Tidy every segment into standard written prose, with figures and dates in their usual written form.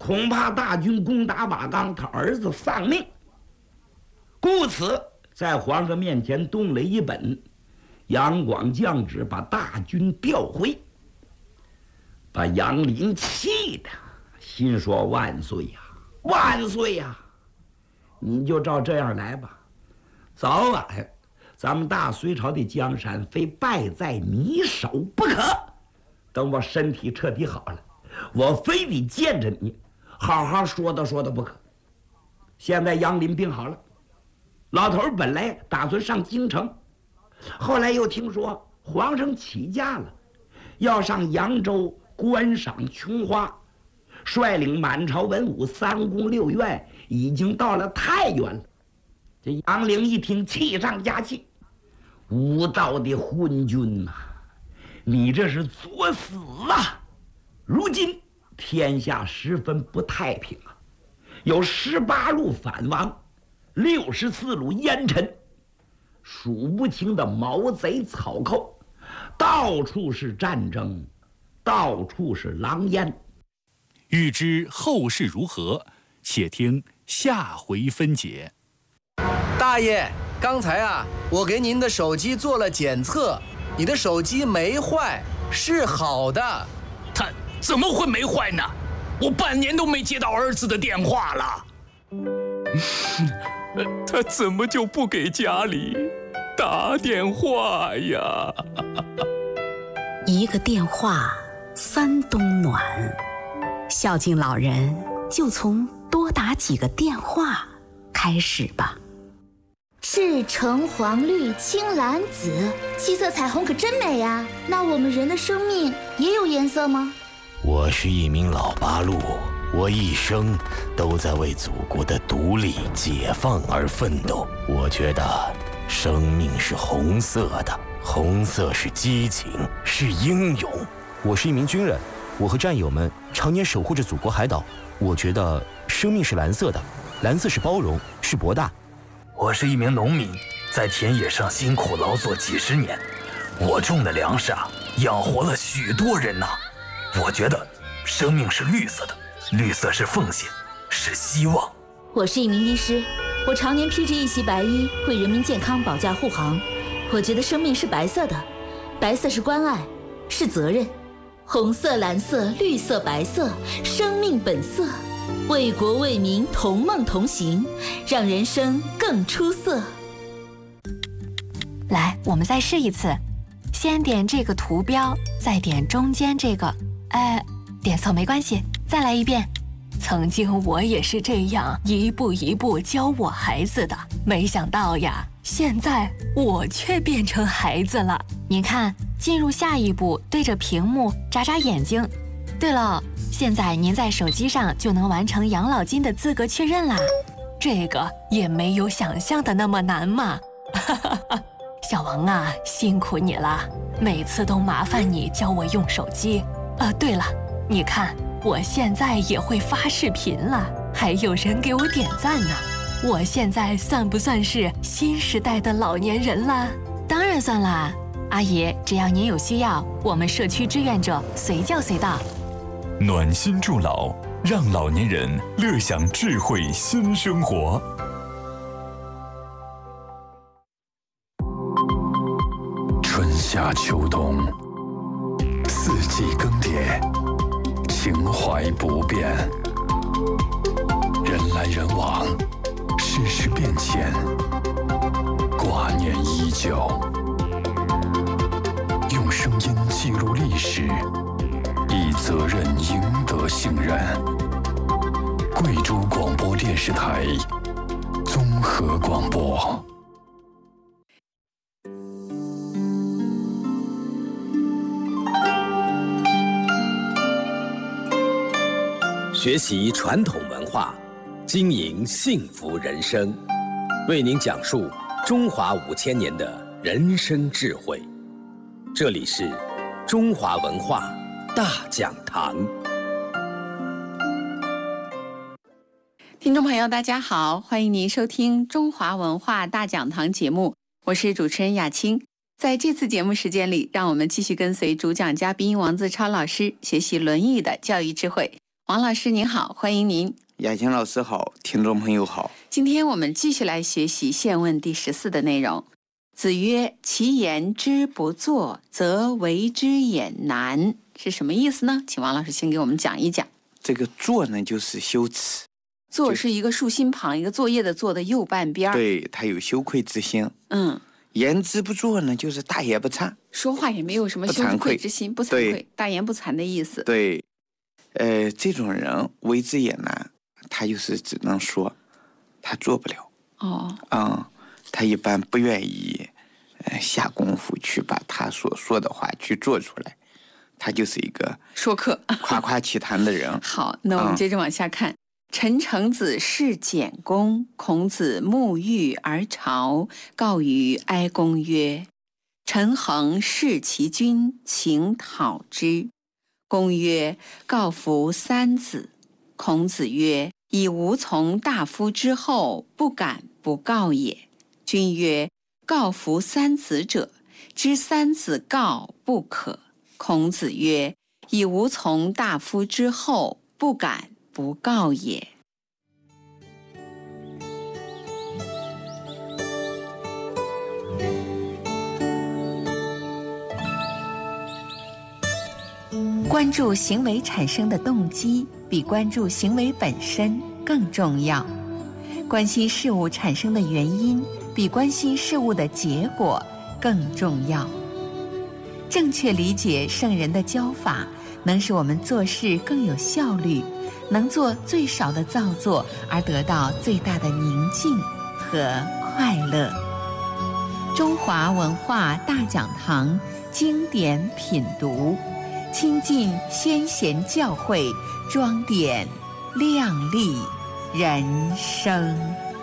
恐怕大军攻打瓦岗，他儿子丧命。故此，在皇上面前动了一本，杨广降旨把大军调回，把杨林气的心说：“万岁呀，万岁呀！你就照这样来吧，早晚咱们大隋朝的江山非败在你手不可。等我身体彻底好了，我非得见着你，好好说道不可。”现在杨林病好了，老头本来打算上京城，后来又听说皇上起驾了，要上扬州观赏琼花，率领满朝文武3宫6院，已经到了太原了。这杨凌一听，气上加气：“无道的昏君呐，你这是作死啊！如今天下十分不太平啊，有18路反王，64路烟尘，数不清的毛贼草寇，到处是战争，到处是狼烟。” 欲知后事如何，且听下回分解。 大爷，刚才我给您的手机做了检测，你的手机没坏，是好的。 他怎么会没坏呢？我半年都没接到儿子的电话了。 他怎么就不给家里打电话呀？ 一个电话3冬暖，孝敬老人就从多打几个电话开始吧。 是橙黄绿青蓝紫，7色彩虹可真美呀！那我们人的生命也有颜色吗？ 我是一名老八路，我一生都在为祖国的独立解放而奋斗。我觉得生命是红色的，红色是激情，是英勇。 我是一名军人，我和战友们常年守护着祖国海岛。我觉得生命是蓝色的，蓝色是包容，是博大。 我是一名农民，在田野上辛苦劳作几10年，我种的粮食养活了许多人呐。我觉得生命是绿色的，绿色是奉献，是希望。 我是一名医师，我常年披着一袭白衣，为人民健康保驾护航。我觉得生命是白色的，白色是关爱，是责任。红色、蓝色、绿色、白色，生命本色。为国为民同梦同行，让人生更出色。 来，我们再试一次，先点这个图标，再点中间这个。点错没关系，再来一遍。曾经我也是这样一步一步教我孩子的，没想到呀，现在我却变成孩子了。您看，进入下一步，对着屏幕眨眨眼睛。对了，现在您在手机上就能完成养老金的资格确认啦，这个也没有想象的那么难嘛。小王啊，辛苦你了，每次都麻烦你教我用手机。对了，你看我现在也会发视频了，还有人给我点赞呢。我现在算不算是新时代的老年人了？当然算啦，阿姨，只要您有需要，我们社区志愿者随叫随到。 暖心助老，让老年人乐享智慧新生活。 春夏秋冬，四季更迭，情怀不变。人来人往，世事变迁，挂念依旧。用声音记录历史，以责任赢得信任。贵州广播电视台综合广播。 学习传统文化，经营幸福人生，为您讲述中华5000年的人生智慧。这里是中华文化大讲堂。 听众朋友大家好，欢迎您收听中华文化大讲堂节目，我是主持人雅青。在这次节目时间里，让我们继续跟随主讲嘉宾王自超老师学习《论语》的教育智慧。 王老师您好，欢迎您。 雅琴老师好，听众朋友好。 今天我们继续来学习宪问第14的内容。子曰：其言之不作，则为之也难，是什么意思呢？请王老师先给我们讲一讲。 这个作呢，就是羞耻。 作是一个竖心旁，一个作业的作的右半边。 对，他有羞愧之心。言之不作呢，就是大言不惭， 说话也没有什么羞愧之心，不惭愧，大言不惭的意思。 对，这种人为之也难，他就是只能说，他做不了。他一般不愿意下功夫去把他所说的话去做出来，他就是一个说客、 夸夸其谈的人。 好，那我们接着往下看。陈成子侍简公，孔子沐浴而朝，告于哀公曰：陈恒弑其君，请讨之。公曰：告服三子。孔子曰：以无从大夫之后，不敢不告也。君曰：告服三子者，知三子告不可。孔子曰：以无从大夫之后，不敢不告也。 关注行为产生的动机，比关注行为本身更重要。关心事物产生的原因，比关心事物的结果更重要。正确理解圣人的教法，能使我们做事更有效率，能做最少的造作，而得到最大的宁静和快乐。中华文化大讲堂经典品读，亲近先贤教诲，装点亮丽人生。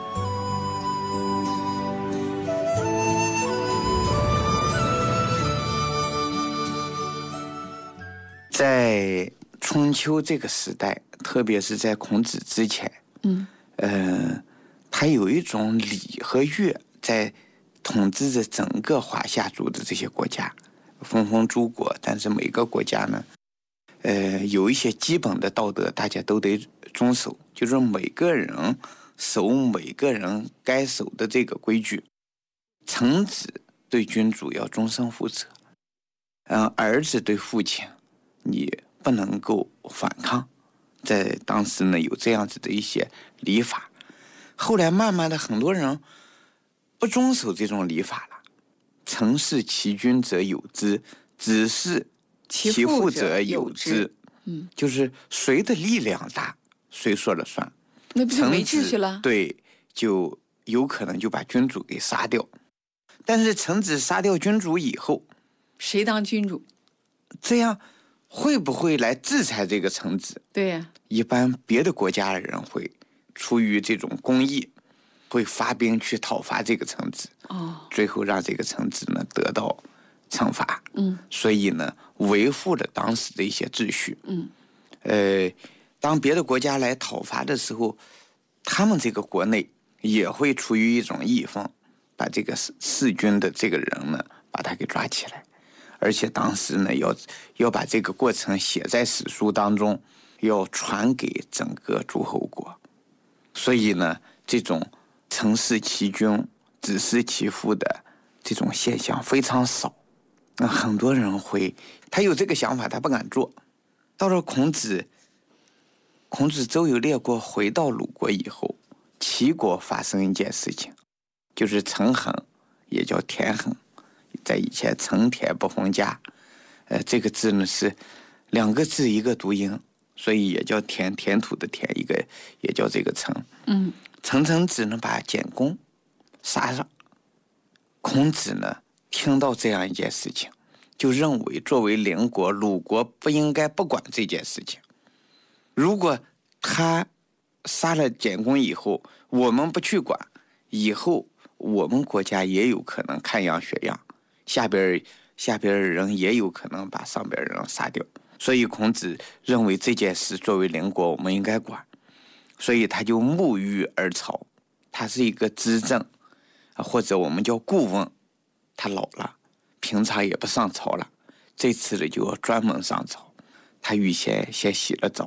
在春秋这个时代，特别是在孔子之前，他有一种礼和乐在统治着整个华夏族的这些国家，分封诸国，但是每个国家呢，有一些基本的道德，大家都得遵守，就是每个人守每个人该守的这个规矩。臣子对君主要终身负责，儿子对父亲你不能够反抗，在当时呢有这样子的一些礼法。后来慢慢的很多人不遵守这种礼法了。臣弑其君者有之，子弑其父者有之。就是谁的力量大，谁说了算。 那不就没秩序了？ 对，就有可能就把君主给杀掉。但是臣子杀掉君主以后， 谁当君主？ 这样会不会来制裁这个臣子？ 对呀， 一般别的国家的人会出于这种公义，会发兵去讨伐这个臣子。最后让这个臣子呢得到惩罚。所以呢维护了当时的一些秩序。当别的国家来讨伐的时候，他们这个国内也会出于一种义愤，把这个弑君的这个人呢把他给抓起来，而且当时呢要把这个过程写在史书当中，要传给整个诸侯国。所以呢这种臣弑其君子弑其父的这种现象非常少。那很多人他有这个想法，他不敢做。到了孔子周游列国回到鲁国以后，齐国发生一件事情，就是陈衡，也叫田衡，在以前陈田不分家，这个字呢是两个字一个读音，所以也叫田土的田，一个也叫这个陈。陈成子呢把简公杀了。孔子呢听到这样一件事情，就认为作为邻国，鲁国不应该不管这件事情。如果他杀了简公以后，我们不去管，以后我们国家也有可能看样学样，下边的人也有可能把上边人杀掉。所以孔子认为这件事作为邻国我们应该管，所以他就沐浴而朝。他是一个资政，或者我们叫顾问，他老了，平常也不上朝了，这次呢就要专门上朝。他预先洗了澡，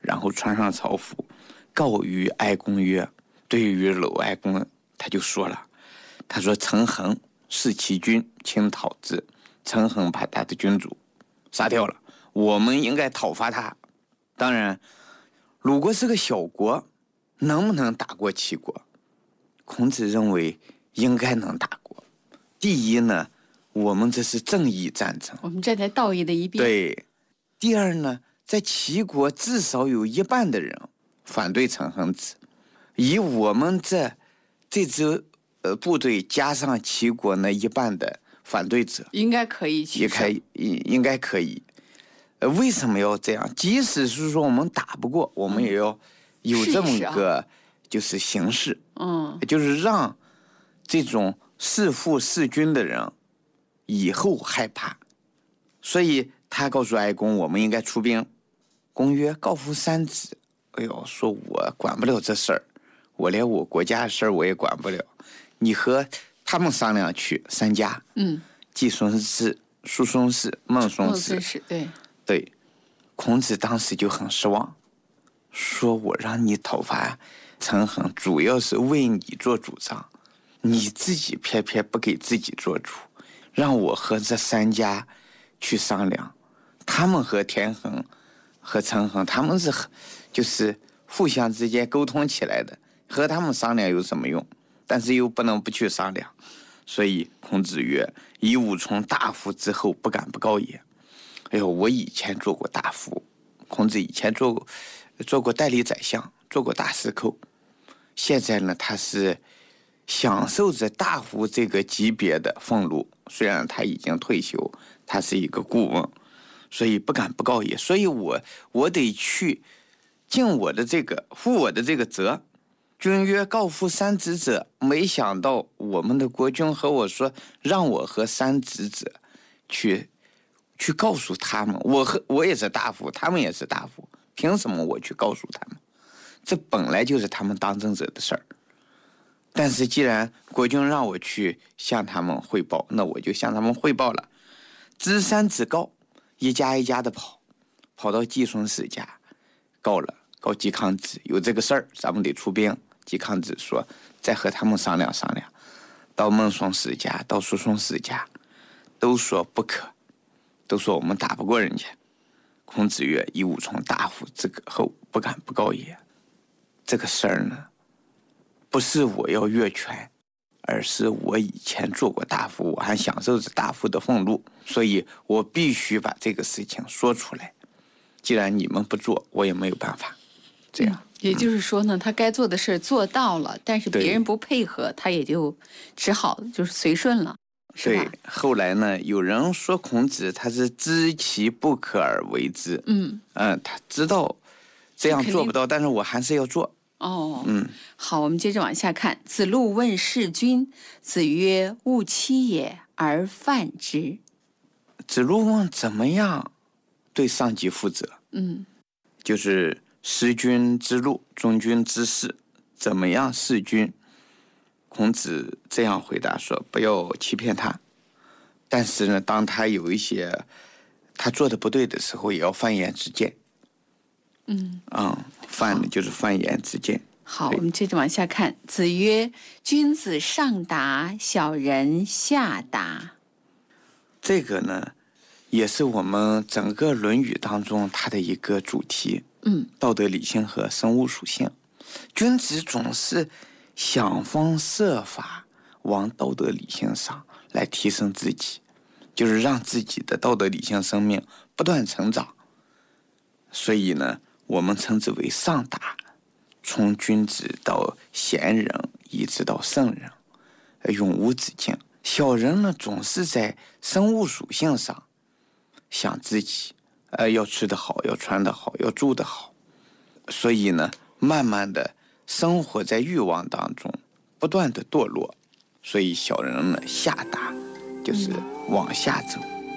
然后穿上朝服，告于哀公曰：“对于鲁哀公，他就说了，他说陈恒弑其君，请讨之。陈恒把他的君主杀掉了，我们应该讨伐他。当然，鲁国是个小国，能不能打过齐国？孔子认为应该能打过。第一呢，我们这是正义战争， 我们站在道义的一边。 对。第二呢，在齐国至少有一半的人反对陈恒子，以我们这支部队加上齐国那一半的反对者， 应该可以取胜， 应该可以。为什么要这样？即使是说我们打不过，我们也要有这么一个就是形式，就是让这种弑父弑君的人以后害怕。所以他告诉哀公，我们应该出兵。公曰：“告夫三子。”哎呦，说我管不了这事儿，我连我国家的事儿我也管不了。你和他们商量去，三家，季孙氏、叔孙氏、孟孙氏，对。孔子当时就很失望，说我让你讨伐陈恒，主要是为你做主张，你自己偏偏不给自己做主，让我和这三家去商量。他们和田恒和陈恒，他们是就是互相之间沟通起来的，和他们商量有什么用？但是又不能不去商量。所以孔子曰：“以吾从大夫之后，不敢不告也。”哎呦，我以前做过大夫，孔子以前做过代理宰相，做过大司寇。现在呢，他是享受着大夫这个级别的俸禄，虽然他已经退休，他是一个顾问，所以不敢不告也。所以我得去尽我的这个负我的这个责。君曰：“告夫三子者。”没想到我们的国君和我说，让我和三子者去告诉他们，我也是大夫，他们也是大夫，凭什么我去告诉他们？这本来就是他们当政者的事儿。但是既然国君让我去向他们汇报，那我就向他们汇报了。知三子告，一家一家的跑到季孙氏家，告季康子有这个事儿，咱们得出兵。季康子说再和他们商量商量。到孟孙氏家，到叔孙氏家，都说不可，都说我们打不过人家。孔子曰：“以吾从大夫之后，不敢不告也。”这个事儿呢，不是我要越权，而是我以前做过大夫，我还享受着大夫的俸禄，所以我必须把这个事情说出来。既然你们不做，我也没有办法。这样， 也就是说呢，他该做的事做到了，但是别人不配合，他也就只好就是随顺了。 对，后来呢，有人说孔子他是知其不可而为之，他知道这样做不到，但是我还是要做。 好，我们接着往下看。子路问弑君，子曰：“勿欺也，而犯之。” 子路问怎么样对上级负责？就是弑君之路，忠君之事，怎么样弑君？孔子这样回答说：“不要欺骗他，但是呢，当他有一些他做的不对的时候，也要犯言之谏。”犯的就是犯言之谏。 好，我们接着往下看。子曰：“君子上达，小人下达。” 这个呢，也是我们整个《论语》当中它的一个主题。道德理性和生物属性。君子总是想方设法往道德理性上来提升自己，就是让自己的道德理性生命不断成长。所以呢，我们称之为上达，从君子到贤人，一直到圣人，永无止境。小人呢，总是在生物属性上想自己，要吃得好，要穿得好，要住得好。所以呢，慢慢的生活在欲望当中，不断的堕落。所以小人呢，下达就是往下走。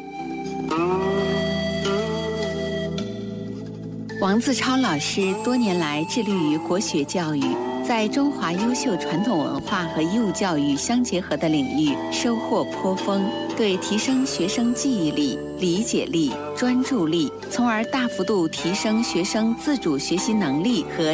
王自超老师多年来致力于国学教育，在中华优秀传统文化和义务教育相结合的领域收获颇丰，对提升学生记忆力、 理解力、专注力，从而大幅度提升学生自主学习能力和